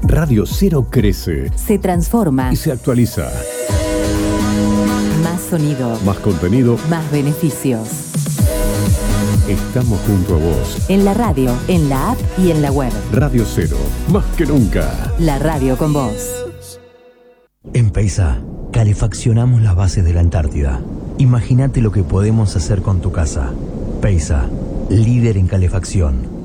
Radio Cero crece, se transforma y se actualiza. Más sonido, Más contenido, más beneficios. Estamos junto a vos. En la radio, en la app y en la web. Radio Cero, más que nunca. La radio con vos. En Peisa, calefaccionamos las bases de la Antártida. Imagínate lo que podemos hacer con tu casa. Peisa, líder en calefacción.